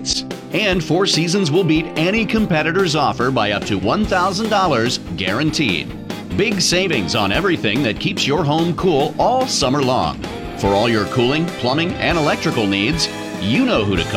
rates. And Four Seasons will beat any competitor's offer by up to $1,000 guaranteed. Big savings on everything that keeps your home cool all summer long. For all your cooling, plumbing, and electrical needs, you know who to call.